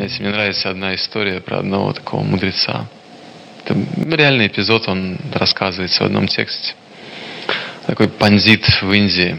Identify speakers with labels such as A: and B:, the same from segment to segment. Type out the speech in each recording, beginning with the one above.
A: Знаете, мне нравится одна история про одного такого мудреца. Это реальный эпизод, он рассказывается в одном тексте. Такой пандит в Индии.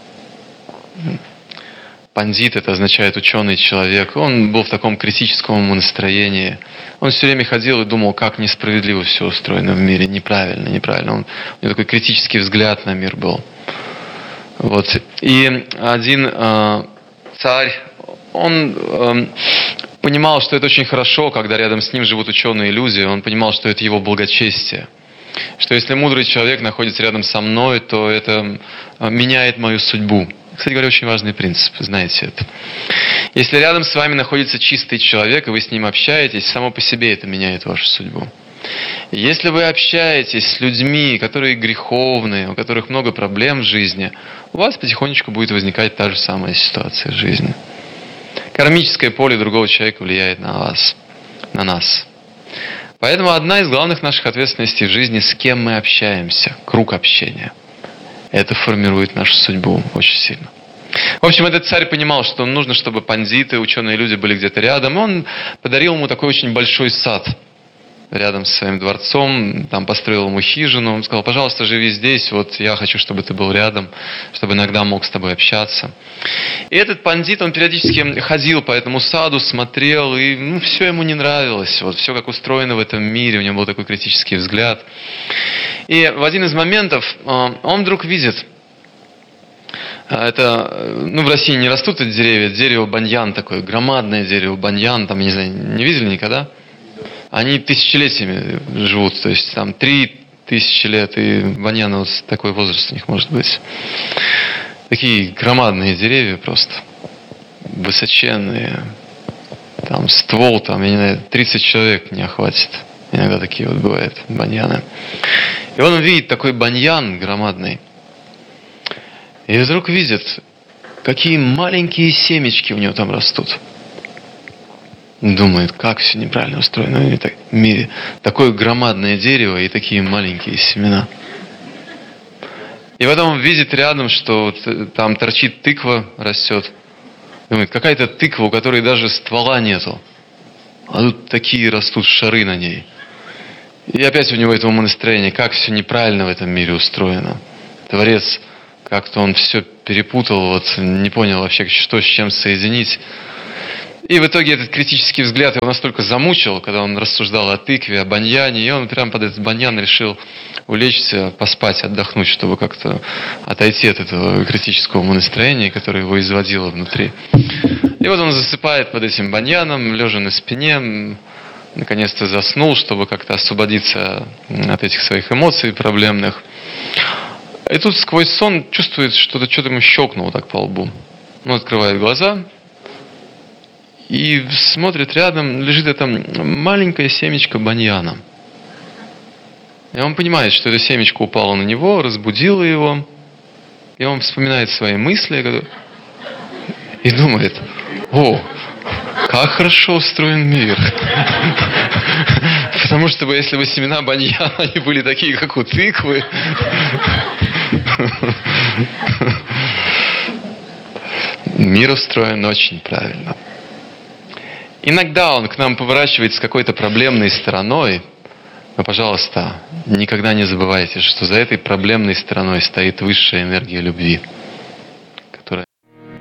A: Пандит — это означает ученый человек. Он был в таком критическом настроении. Он все время ходил и думал, как несправедливо все устроено в мире. Неправильно. У него такой критический взгляд на мир был. Вот. И один царь, он понимал, что это очень хорошо, когда рядом с ним живут ученые люди. Он понимал, что это его благочестие. Что если мудрый человек находится рядом со мной, то это меняет мою судьбу. Кстати говоря, очень важный принцип, знаете это. Если рядом с вами находится чистый человек, и вы с ним общаетесь, само по себе это меняет вашу судьбу. Если вы общаетесь с людьми, которые греховные, у которых много проблем в жизни, у вас потихонечку будет возникать та же самая ситуация в жизни. Кармическое поле другого человека влияет на вас, на нас. Поэтому одна из главных наших ответственностей в жизни, с кем мы общаемся, круг общения. Это формирует нашу судьбу очень сильно. В общем, этот царь понимал, что нужно, чтобы пандиты, ученые люди были где-то рядом. Он подарил ему такой очень большой сад рядом с своим дворцом, там построил ему хижину. Он сказал: пожалуйста, живи здесь, вот я хочу, чтобы ты был рядом, чтобы иногда мог с тобой общаться. И этот пандит, он периодически ходил по этому саду, смотрел, и все ему не нравилось. Вот, все как устроено в этом мире, у него был такой критический взгляд. И в один из моментов он вдруг видит, в России не растут эти деревья, дерево баньян такое, громадное дерево баньян, там, не видели никогда? Они тысячелетиями живут, то есть там 3000 лет, и баньяны, вот такой возраст у них может быть. Такие громадные деревья просто, высоченные, там ствол, там, я не знаю, 30 человек не охватит. Иногда такие вот бывают баньяны. И он видит такой баньян громадный, и вдруг видит, какие маленькие семечки у него там растут. Думает, как все неправильно устроено в мире. Такое громадное дерево и такие маленькие семена. И потом он видит рядом, что там торчит тыква, растет. Думает, какая-то тыква, у которой даже ствола нету. А тут такие растут шары на ней. И опять у него это умонастроение, как все неправильно в этом мире устроено. Творец, как-то он все перепутал, вот не понял вообще, что с чем соединить. И в итоге этот критический взгляд его настолько замучил, когда он рассуждал о тыкве, о баньяне, и он прямо под этот баньян решил улечься, поспать, отдохнуть, чтобы как-то отойти от этого критического умонастроения, которое его изводило внутри. И вот он засыпает под этим баньяном, лежа на спине, наконец-то заснул, чтобы как-то освободиться от этих своих эмоций проблемных. И тут сквозь сон чувствует, что-то ему щелкнуло так по лбу. Он открывает глаза и смотрит, рядом лежит это маленькое семечко баньяна. И он понимает, что это семечко упало на него, разбудило его. И он вспоминает свои мысли и думает: о, как хорошо устроен мир. Потому что если бы семена баньяна они были такие, как у тыквы, мир устроен очень правильно. Иногда он к нам поворачивается с какой-то проблемной стороной, но, пожалуйста, никогда не забывайте, что за этой проблемной стороной стоит высшая энергия любви.